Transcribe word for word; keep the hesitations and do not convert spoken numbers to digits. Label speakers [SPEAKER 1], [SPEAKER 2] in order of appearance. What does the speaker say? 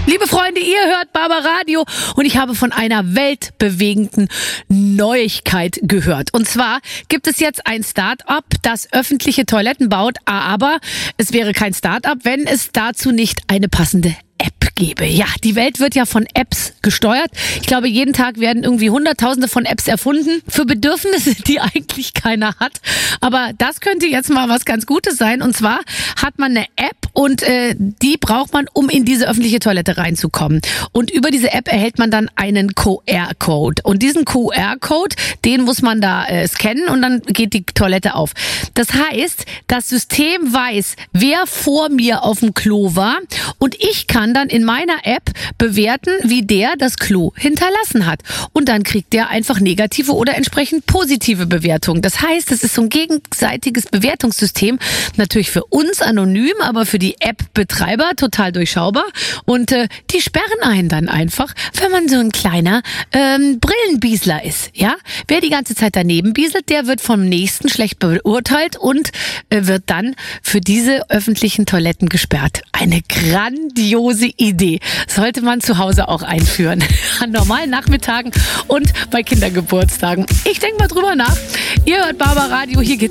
[SPEAKER 1] Liebe Freunde, ihr hört Barbaradio und ich habe von einer weltbewegenden Neuigkeit gehört. Und zwar gibt es jetzt ein Start-up, das öffentliche Toiletten baut, aber es wäre kein Start-up, wenn es dazu nicht eine passende App gäbe. Ja, die Welt wird ja von Apps gesteuert. Ich glaube, jeden Tag werden irgendwie Hunderttausende von Apps erfunden für Bedürfnisse, die eigentlich keiner hat. Aber das könnte jetzt mal was ganz Gutes sein. Und zwar hat man eine App und äh, die braucht man, um in diese öffentliche Toilette reinzukommen. Und über diese App erhält man dann einen Q R-Code. Und diesen Q R-Code, den muss man da äh, scannen und dann geht die Toilette auf. Das heißt, das System weiß, wer vor mir auf dem Klo war und ich kann dann in meiner App bewerten, wie der das Klo hinterlassen hat. Und dann kriegt der einfach negative oder entsprechend positive Bewertungen. Das heißt, es ist so ein gegenseitiges Bewertungssystem. Natürlich für uns anonym, aber für die App-Betreiber total durchschaubar. Und äh, die sperren einen dann einfach, wenn man so ein kleiner ähm, Brillenbiesler ist. Ja? Wer die ganze Zeit daneben bieselt, der wird vom Nächsten schlecht beurteilt und äh, wird dann für diese öffentlichen Toiletten gesperrt. Eine grandiose Idee. Sollte man zu Hause auch einführen. An normalen Nachmittagen und bei Kindergeburtstagen. Ich denke mal drüber nach. Ihr hört Barbaradio, hier geht's